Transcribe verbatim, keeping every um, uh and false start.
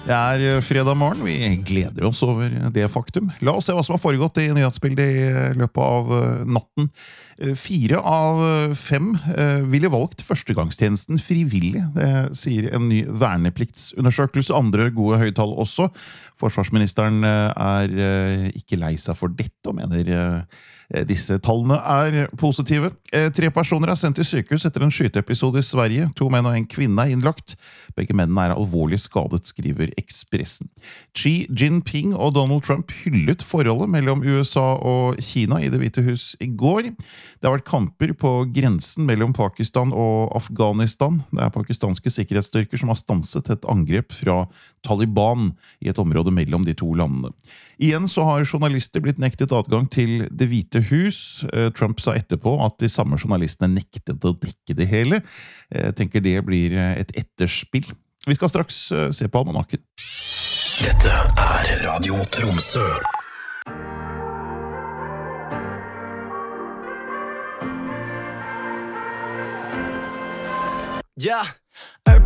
Det er fredag morgen, vi gleder oss over det faktum. La oss se hva som har foregått i nyhetsbildet i løpet av natten. Fire av fem ville valgt førstegangstjenesten frivillig, det sier en ny vernepliktsundersøkelse. Andre gode høytall også. Forsvarsministeren er ikke lei seg for dette og mener disse tallene er positive. Tre personer er sendt til sykehus etter en skyteepisode i Sverige. To menn og en kvinne er innlagt. Begge mennene er alvorlig skadet, skriver Expressen. Xi Jinping og Donald Trump hyllet forholdet mellom U S A og Kina i Det hvite hus i går. Det har vært kamper på grensen mellom Pakistan og Afghanistan. Det er pakistanske sikkerhetsstyrker som har stanset et angrep fra Taliban i et område mellom de to landene. Igjen så har journalister blitt nektet adgang til Det hvite hus. Trump sa etterpå at de samme journalistene nektet å dekke det hele. Jeg tenker det blir et etterspill. Vi skal straks se på almanakken. Dette er Radio Tromsø. Yeah,